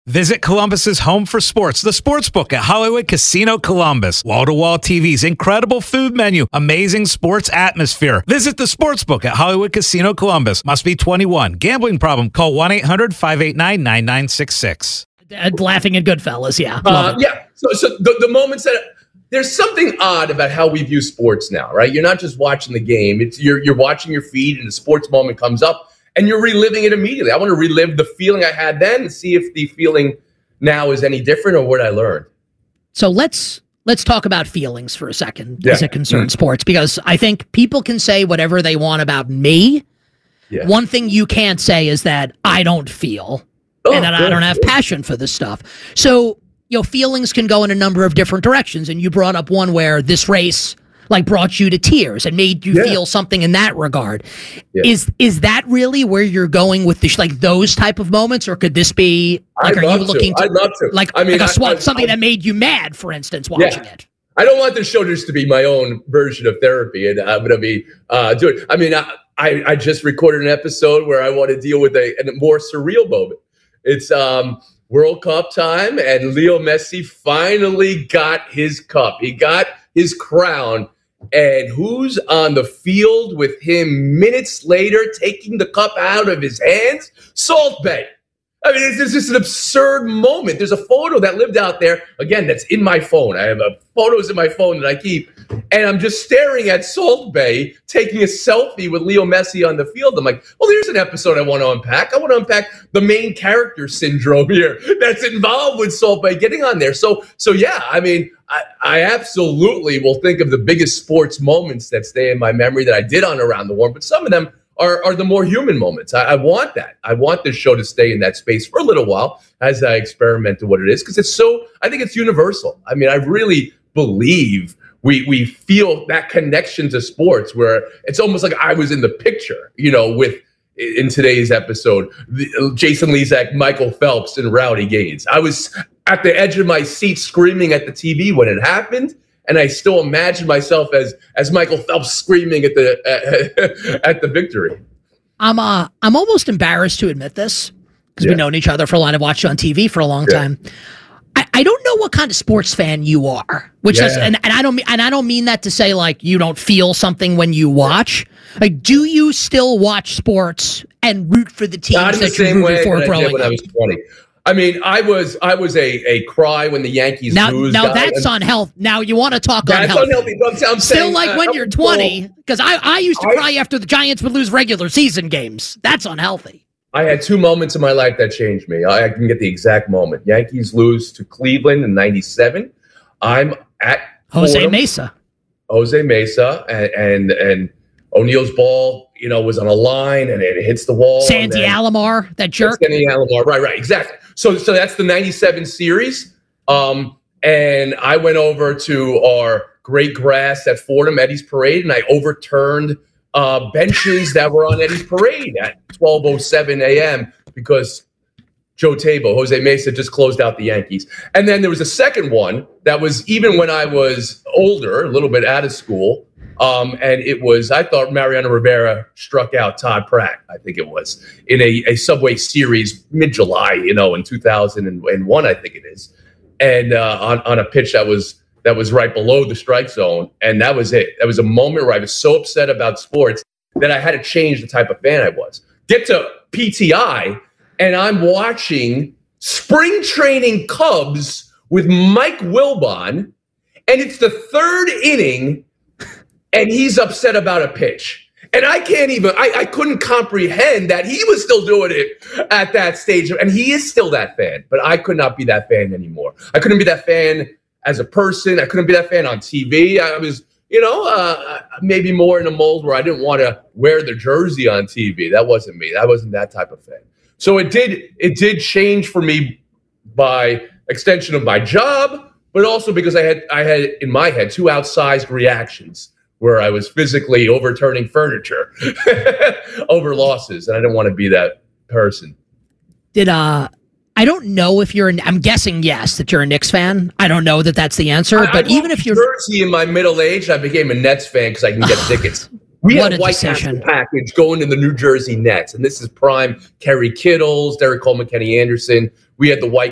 Visit Columbus's home for sports, the Sportsbook at Hollywood Casino Columbus. Wall-to-wall TVs, incredible food menu, amazing sports atmosphere. Visit the Sportsbook at Hollywood Casino Columbus. Must be 21. Gambling problem? Call 1-800-589-9966. Laughing at Goodfellas, yeah. Yeah. So the moments that there's something odd about how we view sports now, right? You're not just watching the game; it's you're watching your feed, and the sports moment comes up. And you're reliving it immediately. I want to relive the feeling I had then and see if the feeling now is any different or what I learned. So let's talk about feelings for a second as it concerns sports, because I think people can say whatever they want about me. Yeah. One thing you can't say is that I don't feel and that I don't have passion for this stuff. So, feelings can go in a number of different directions. And you brought up one where this race brought you to tears and made you feel something in that regard. Yeah. Is that really where you're going with this, those type of moments, or could this be are you looking to? I'd love to. Something that made you mad, for instance, watching it? I don't want the show just to be my own version of therapy, and I'm going to be doing. I mean, I just recorded an episode where I want to deal with a more surreal moment. It's World Cup time, and Leo Messi finally got his cup. He got his crown. And who's on the field with him minutes later, taking the cup out of his hands? Salt Bae. I mean, it's just an absurd moment. There's a photo that lived out there, again, that's in my phone. I have photos in my phone that I keep. And I'm just staring at Salt Bae taking a selfie with Leo Messi on the field. I'm like, well, here's an episode I want to unpack. I want to unpack the main character syndrome here that's involved with Salt Bae getting on there. So yeah, I mean, I absolutely will think of the biggest sports moments that stay in my memory that I did on Around the Horn, but some of them are the more human moments. I want that. I want this show to stay in that space for a little while as I experiment to what it is, because I think it's universal. I mean, I really believe we feel that connection to sports where it's almost like I was in the picture, with in today's episode, Jason Lezak, Michael Phelps, and Rowdy Gaines. I was at the edge of my seat screaming at the TV when it happened, and I still imagine myself as Michael Phelps screaming at the victory. I'm almost embarrassed to admit this, because we've known each other for a lot. I've watched you on TV for a long time. I don't know what kind of sports fan you are, and I don't mean that to say you don't feel something when you watch. Do you still watch sports and root for the teams that you rooted for growing up? When I was 20. I mean, I was a cry when the Yankees lose. Now that's unhealthy. Now you want to talk unhealthy. That's unhealthy. I'm still saying, when you're 20, because I used to cry after the Giants would lose regular season games. That's unhealthy. I had two moments in my life that changed me. I can get the exact moment. Yankees lose to Cleveland in '97. I'm at Jose Mesa, and O'Neal's ball, was on a line and it hits the wall. Sandy Alomar, that jerk. Sandy Alomar, right, exactly. So that's the '97 series. And I went over to our great grass at Fordham, Eddie's Parade, and I overturned benches that were on Eddie's Parade at 12:07 a.m. because Jose Mesa just closed out the Yankees. And then there was a second one that was even when I was older, a little bit out of school. And it was, I thought Mariano Rivera struck out Todd Pratt, I think it was, in a Subway Series mid-July, in 2001, I think it is. And on a pitch that was right below the strike zone. And that was it. That was a moment where I was so upset about sports that I had to change the type of fan I was. Get to PTI, and I'm watching spring training Cubs with Mike Wilbon, and it's the third inning, and he's upset about a pitch. And I couldn't comprehend that he was still doing it at that stage. And he is still that fan, but I could not be that fan anymore. I couldn't be that fan as a person. I couldn't be that fan on TV. I was, maybe more in a mold where I didn't want to wear the jersey on TV. That wasn't me. I wasn't that type of fan. So it did change for me by extension of my job, but also because I had in my head two outsized reactions where I was physically overturning furniture over losses, and I didn't want to be that person. I don't know if I'm guessing yes, that you're a Knicks fan. I don't know that that's the answer, but even if you're Jersey in my middle age, I became a Nets fan because I can get tickets. We had a White Castle package going to the New Jersey Nets, and this is prime Kerry Kittles, Derek Coleman, Kenny Anderson. We had the White